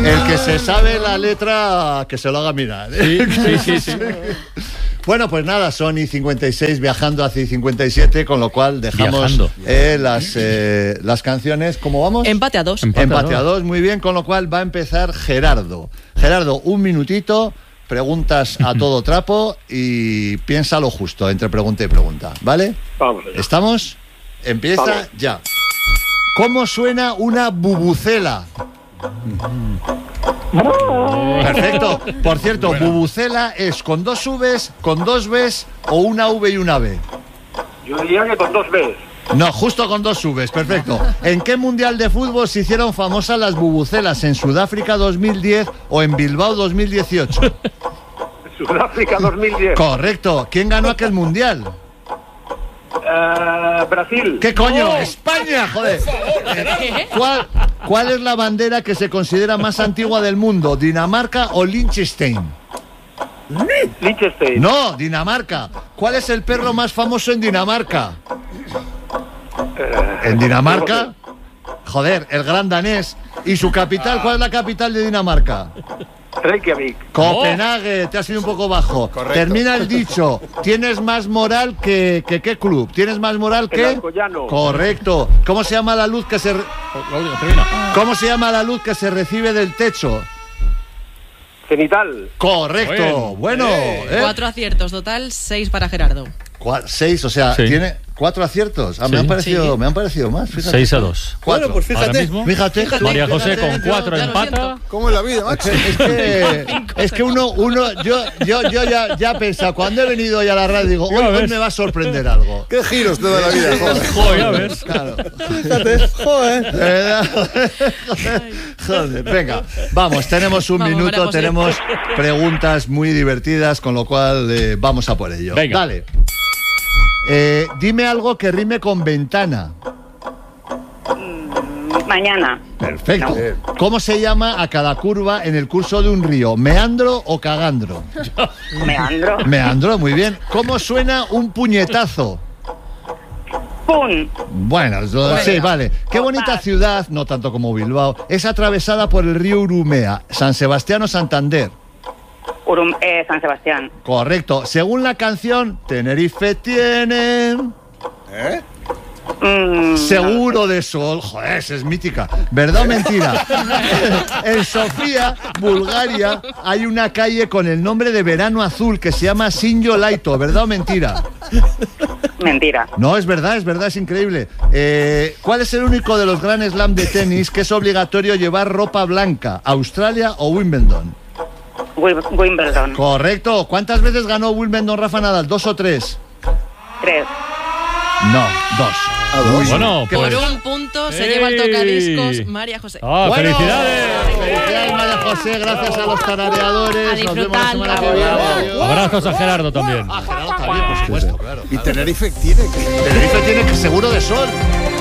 El que se sabe la letra, que se lo haga mirar. Sí. Bueno, pues nada, son I56 viajando hacia I57, con lo cual dejamos las canciones. ¿Cómo vamos? Empate a 2. Empate a 2, muy bien, con lo cual va a empezar Gerardo. Gerardo, un minutito, preguntas a todo trapo y piensa lo justo entre pregunta y pregunta, ¿vale? Vamos allá. ¿Estamos? Empieza Vamos. ya. ¿Cómo suena una bubucela? Perfecto. Por cierto, bubucela es con 2 Vs, con 2 Bs o una V y una B. Yo diría que con 2 Bs. No, justo con 2 Vs, perfecto. ¿En qué mundial de fútbol se hicieron famosas las bubucelas? ¿En Sudáfrica 2010 o en Bilbao 2018? Sudáfrica 2010. Correcto. ¿Quién ganó aquel mundial? Brasil. ¿Qué coño? ¡España, joder! ¿Cuál es la bandera que se considera más antigua del mundo? ¿Dinamarca o Liechtenstein? Liechtenstein. No, Dinamarca. ¿Cuál es el perro más famoso en Dinamarca? ¿En Dinamarca? Joder, el gran danés. ¿Y su capital? ¿Cuál es la capital de Dinamarca? Reykjavik. Copenhague, te has ido un poco bajo. Correcto. Termina el dicho. Tienes más moral que ¿qué club? ¿Tienes más moral que? El Alcoyano. Correcto. ¿Cómo se llama la luz que se ¿Cómo se llama la luz que se recibe del techo? Cenital. Correcto. Bueno, 4 aciertos total, 6 para Gerardo. 6, o sea, Sí. tiene 4 aciertos. Sí. Me han parecido más. Fíjate. 6-2. Bueno, pues Ahora fíjate. mismo, Fíjate. María José con yo 4 lo empata. siento. ¿Cómo es la vida, macho? Es que uno yo ya he pensado, cuando he venido hoy a la radio, digo, Ya hoy ves. me va a sorprender algo. Qué giros toda la vida, joder. Joder, ya ves. Claro. Fíjate, joder. Joder, venga, vamos, tenemos un Vamos, María minuto, José. tenemos preguntas muy divertidas, con lo cual vamos a por ello. Venga. Dale. Dime algo que rime con ventana. Mañana. Perfecto. ¿Cómo se llama a cada curva en el curso de un río? ¿Meandro o cagandro? Meandro. Meandro, muy bien. ¿Cómo suena un puñetazo? ¡Pum! Bueno, sí, vale. Qué bonita ciudad, no tanto como Bilbao, es atravesada por el río Urumea. ¿San Sebastián o Santander? San Sebastián. Correcto. Según la canción, Tenerife tiene seguro de sol. Joder, esa es mítica. ¿Verdad o mentira? En Sofía, Bulgaria, hay una calle con el nombre de Verano Azul que se llama Sinjo Laito. ¿Verdad o mentira? Mentira. No, es verdad, es increíble. ¿Cuál es el único de los Grand Slam de tenis que es obligatorio llevar ropa blanca? ¿Australia o Wimbledon? Wimbledon. Correcto. ¿Cuántas veces ganó Wimbledon Rafa Nadal? ¿2 o 3? 3. No, 2. Bueno, Por pues. un punto se lleva el tocadiscos María José. Bueno, ¡Felicidades! Felicidades, María José, gracias a los tarareadores. A Nos vemos la disfrutar. semana que viene. Adiós. Abrazos a Gerardo también. Ah, Gerardo también, por supuesto, claro. Y Tenerife tiene que... Tenerife tiene que seguro de sol.